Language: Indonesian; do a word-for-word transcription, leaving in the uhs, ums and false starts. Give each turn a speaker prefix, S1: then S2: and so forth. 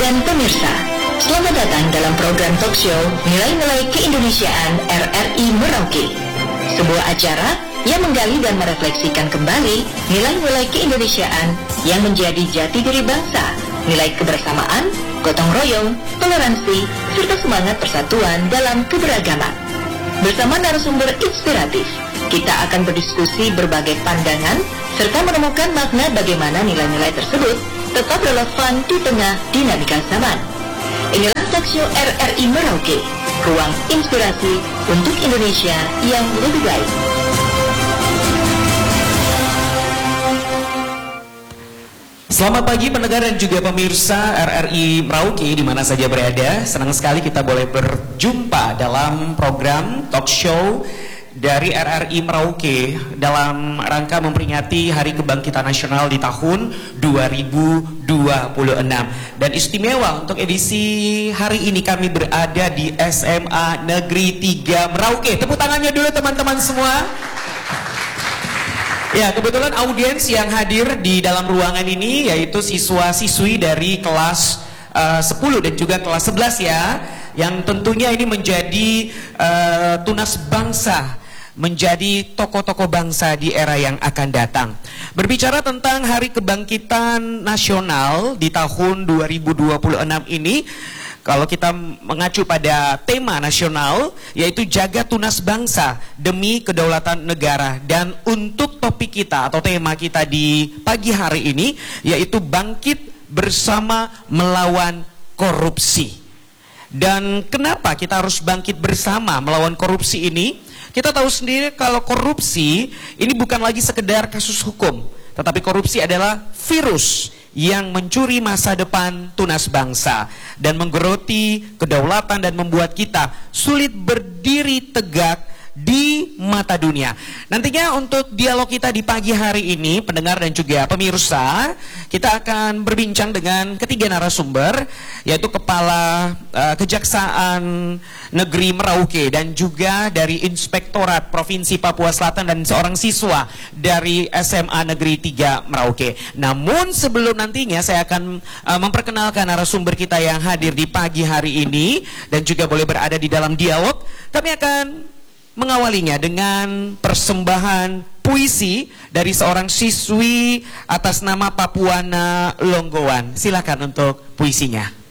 S1: dan pemirsa, selamat datang dalam program talk show Nilai-Nilai Keindonesiaan R R I Merauke. Sebuah acara yang menggali dan merefleksikan kembali nilai-nilai keindonesiaan yang menjadi jati diri bangsa, nilai kebersamaan, gotong royong, toleransi, serta semangat persatuan dalam keberagaman. Bersama narasumber inspiratif, kita akan berdiskusi berbagai pandangan serta menemukan makna bagaimana nilai-nilai tersebut tetap relevan di tengah dinamika zaman. Inilah talk show R R I Merauke, ruang inspirasi untuk Indonesia yang lebih baik.
S2: Selamat pagi pendengar dan juga pemirsa R R I Merauke di mana saja berada. Senang sekali kita boleh berjumpa dalam program talk show dari R R I Merauke dalam rangka memperingati Hari Kebangkitan Nasional di tahun dua ribu dua puluh enam. Dan istimewa untuk edisi hari ini kami berada di S M A Negeri tiga Merauke. Tepuk tangannya dulu teman-teman semua. Ya, kebetulan audiens yang hadir di dalam ruangan ini yaitu siswa-siswi dari kelas uh, sepuluh dan juga kelas sebelas ya, yang tentunya ini menjadi uh, tunas bangsa, menjadi tokoh-tokoh bangsa di era yang akan datang. Berbicara tentang Hari Kebangkitan Nasional di tahun dua ribu dua puluh enam ini, kalau kita mengacu pada tema nasional yaitu jaga tunas bangsa demi kedaulatan negara, dan untuk topik kita atau tema kita di pagi hari ini yaitu bangkit bersama melawan korupsi. Dan kenapa kita harus bangkit bersama melawan korupsi ini? Kita tahu sendiri kalau korupsi ini bukan lagi sekedar kasus hukum, tetapi korupsi adalah virus yang mencuri masa depan tunas bangsa dan menggeroti kedaulatan dan membuat kita sulit berdiri tegak di mata dunia. Nantinya untuk dialog kita di pagi hari ini, pendengar dan juga pemirsa, kita akan berbincang dengan ketiga narasumber, yaitu Kepala uh, Kejaksaan Negeri Merauke dan juga dari Inspektorat Provinsi Papua Selatan dan seorang siswa dari S M A Negeri tiga Merauke. Namun sebelum nantinya saya akan uh, memperkenalkan narasumber kita yang hadir di pagi hari ini dan juga boleh berada di dalam dialog, kami akan mengawalinya dengan persembahan puisi dari seorang siswi atas nama Papuana Longgowan. Silakan untuk puisinya.